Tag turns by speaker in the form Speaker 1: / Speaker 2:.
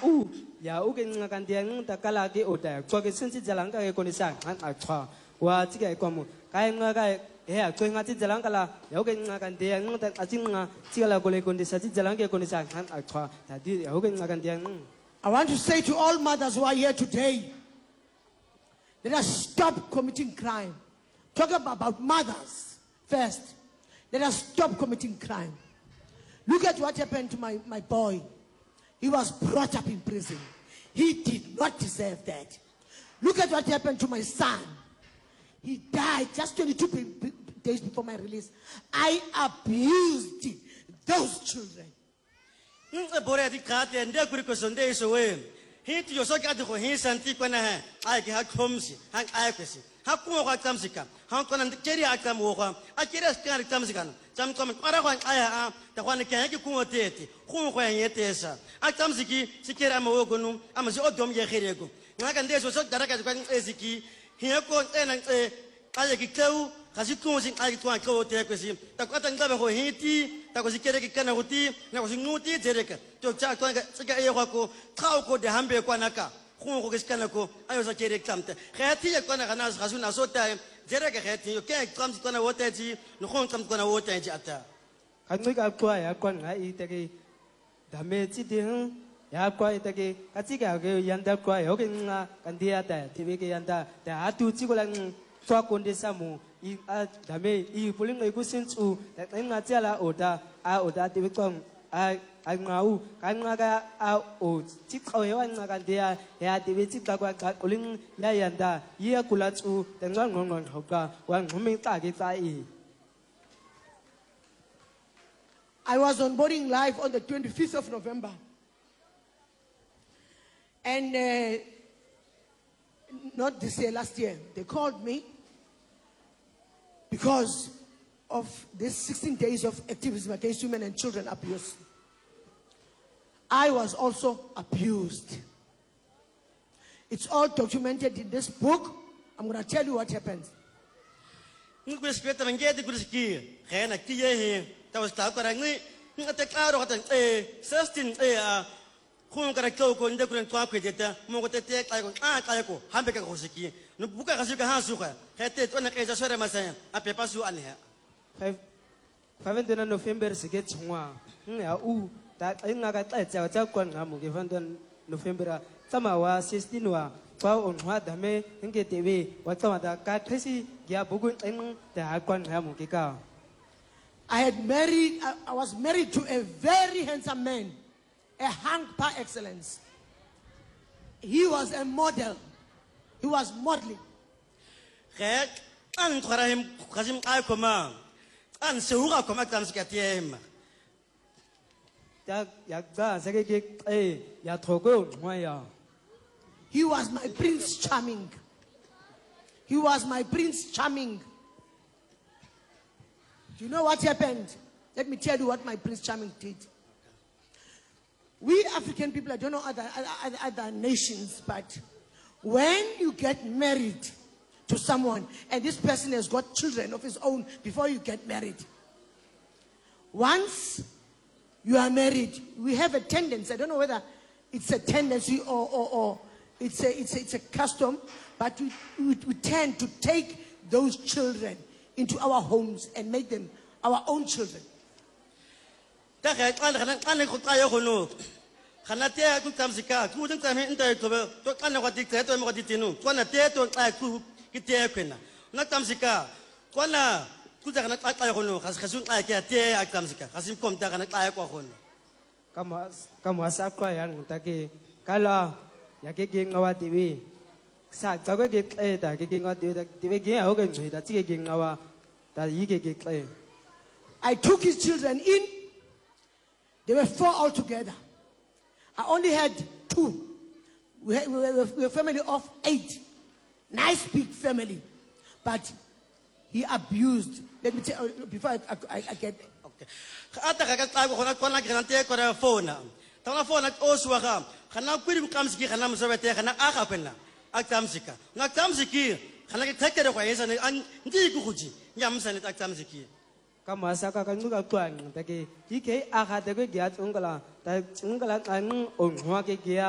Speaker 1: ya u ke ngakan dia takala ke oda kwa ke sensi jalan ka ke konisa a chwa wa ti ke kwa mo kai ngaka ya ko ngati jalan kala ya ke ngakan dia ngata ajing ti kala ko le konisa ti jalan ke konisa a chwa tadi ya ke ngakan dia
Speaker 2: I want to say to all mothers who are here today, let us stop committing crime. Talk about mothers first. Let us stop committing crime. Look at what happened to my boy. He was brought up in prison. He did not deserve that. Look at what happened to my son. He died just 22 days before my release. I abused those children.
Speaker 3: Hiti yosoki ati ko hinsanti kwana ha ai ki ha khomsi hang ai kwesi ha kumo ka tamsika hang kona keri akam wo kwa a keri skar tamsika tam kom ara kwa ai a ta kwana ke ki kumo tete kumo kwa yetesa a tamsiki sikera ma wo gonu ama si odom ye kherego ngaka ndeso so daraka kwa eziki hiyako ena ai ki tau kasi kumo sing ai twa ko te kwesi ta kwata ngabe ho hiti ta ko sikere ki kana huti na ko singuti jereka to cha to sika e ko trao ko de hambe kwa naka go ke skana ko ayo sa kere tsamte khati ya kona kana ga suna so ta jereka khati yo ke tsam kona wote ji no go tsam kona wote ji ata
Speaker 1: ka ngi ka kwa ya kwa nga I te ke dame ti de ya kwa te ke ka ti ka ke yanda kwa yo ke nga kan dia ta ti be ke yanda ta atu ti ko lang twa konde samu I dame I puling I kusintu ta nga ti ala oda a oda ti be kwang a ngau kan ngaga a o ti kho he wan ngaga dia ya ti be ti ka kwa kuling ya yanda ya kulatsu ta nga ngon hoka wa ngumi ta ke tsai
Speaker 2: I was on boarding live on the 25th of November. And not this year, last year, they called me because of this 16 days of activism against women and children abuse. I was also abused. It's all documented in this book. I'm going to tell you what happened.
Speaker 3: Ta was ta ko rangi ngata klaro kata sustain kung kara ko ko nda kuren kwa kweteta mo ko tete kai ko kai ko hambe ka ko siki no buka ka sika ha suka hete to na ka sore masaya a pepa su ane ha
Speaker 1: 5 November se ke tshwa ya u ta nga ka tsa tsa kwa nga mo ke 5 November tsama wa 16 wa kwa onwa dame nge tebe wa tsama da ka khisi ya bugun eng ta kwa nga mo ke ka
Speaker 2: I was married to a very handsome man, a hunk par excellence. He was a model. He was modeling.
Speaker 3: Kaya an kharahim khasim ay koma an sehura koma tam sikatiem.
Speaker 1: Ta ya ga sa ke ya thogo ngwa ya.
Speaker 2: He was my prince charming. He was my prince charming. You know what happened? Let me tell you what my Prince Charming did. We African people, I don't know other nations, but when you get married to someone and this person has got children of his own before you get married, once you are married, we have a tendency, I don't know whether it's a tendency or it's a custom, but we tend to take those children into our homes and make them our own children.
Speaker 3: Ta kaya kan ko tayo kono kana te ku tamsika ku tang tami inta ko to kan ko dikte to mo ko ditinu kona te to ku kite kwena na tamsika kona ku ta kana tayo kono khasun ay ke te ak tamsika khasim kom ta kana tayo ko kono
Speaker 1: kama sa kwa yan ta ke kala ya ke ngawa tiwi sa ta ko ke ta ke ngawa tiwi ke ho ke ta ti ke ngawa ta yi ke
Speaker 2: I took his children in. There were 4 altogether. I only had 2. We were a family of 8. Nice big family. But he abused. Let me tell you, before I get there.
Speaker 3: Okay. Ata ka ka ko na kona kana te ko ra phone. Ta na phone o suwa ka. Kana kwiri kamsiki kana msawete kana aka kwena. Aktamsika. Na tamsiki kana ke thekere kwa yesa ne ndi ku khuji. Nyamsa ne aktamsiki.
Speaker 1: Kama sa ka nguka kwang ta ke ke aga te ke ya tsungala ta tsungala kan on hwa ke